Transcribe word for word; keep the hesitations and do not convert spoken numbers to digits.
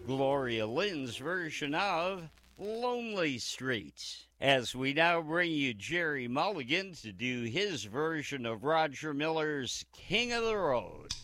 Gloria Lynn's version of Lonely Street. As we now bring you Jerry Mulligan to do his version of Roger Miller's King of the Road.